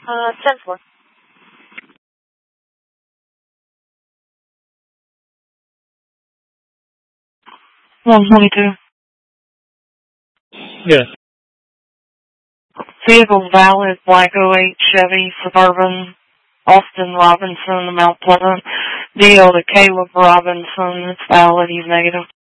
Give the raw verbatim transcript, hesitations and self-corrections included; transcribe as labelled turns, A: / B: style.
A: Uh, ten four. one twenty-two.
B: Yes.
A: Vehicle valid, black oh eight Chevy Suburban, Austin Robinson, Mount Pleasant. Deal to Caleb Robinson, it's valid, he's negative.